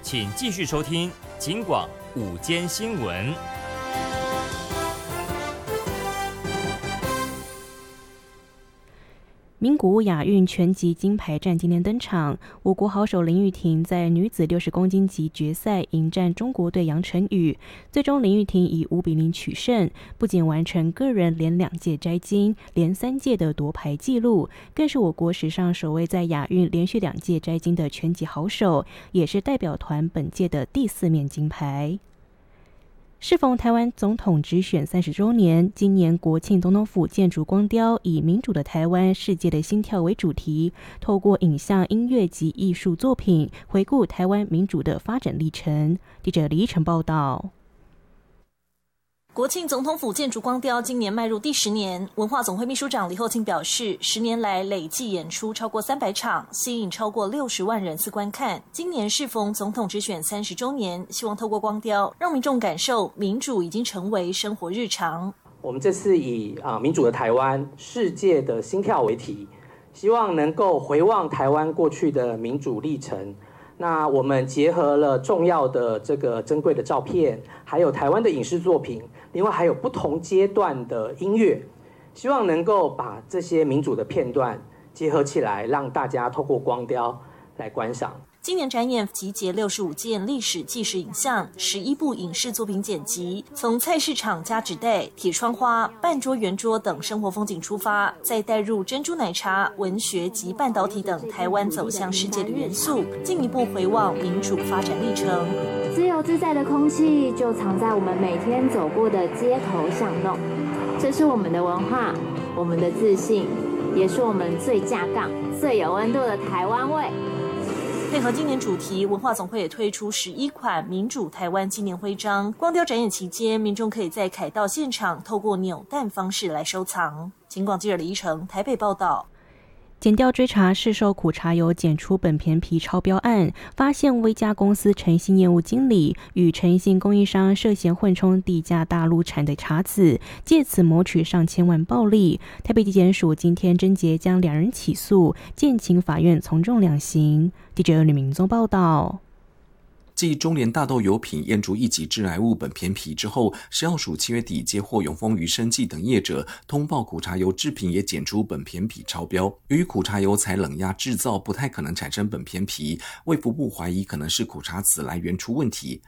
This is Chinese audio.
请继续收听警广午间新闻。 名古屋亚运拳击金牌战今天登场，我国好手林玉婷在女子60公斤级决赛迎战中国队杨晨宇，最终林玉婷以5-0取胜，不仅完成个人连2届摘金、连3届的夺牌纪录，更是我国史上首位在亚运连续2届摘金的拳击好手，也是代表团本届的第4面金牌。适逢台湾总统直选30周年，今年国庆总统府建筑光雕以民主的台湾，世界的心跳为主题，透过影像、音乐及艺术作品，回顾台湾民主的发展历程。记者李依晨报道。 国庆总统府建筑光雕今年迈入第10年，文化总会秘书长李厚庆表示，10年来累计演出超过300场，吸引超过60万人次观看。今年适逢总统直选30周年，希望透过光雕让民众感受民主已经成为生活日常。 我们这次以民主的台湾，世界的心跳为题，希望能够回望台湾过去的民主历程。那我们结合了重要的这个珍贵的照片，还有台湾的影视作品，另外还有不同阶段的音乐，希望能够把这些民主的片段结合起来，让大家透过光雕来观赏。 今年展演集结65件历史纪实影像，11部影视作品剪辑，从菜市场加纸袋、铁窗花、半桌圆桌等生活风景出发，再带入珍珠奶茶、文学及半导体等台湾走向世界的元素，进一步回望民主发展历程。 自由自在的空气就藏在我们每天走过的街头巷弄，这是我们的文化，我们的自信，也是我们最架杠、最有温度的台湾味。 配合今年主题，文化总会也推出11款民主台湾纪念徽章。光雕展演期间，民众可以在凯道现场透过扭蛋方式来收藏。警广记者李依晨台北报道。 检调追查市售苦茶油检出苯醅皮超标案，发现威嘉公司诚信业务经理与诚信供应商涉嫌混充低价大陆产的茶籽，借此谋取上千万暴利。台北地检署今天侦结将2人起诉，建请法院从重量刑。记者吕明宗报道。 继中联大豆油品验出1级致癌物苯醅皮之后，食药署7月底接获永丰余生技等业者通报苦茶油制品也检出苯醅皮超标。由于苦茶油采冷压制造，不太可能产生苯醅皮，卫福部怀疑可能是苦茶籽来源出问题。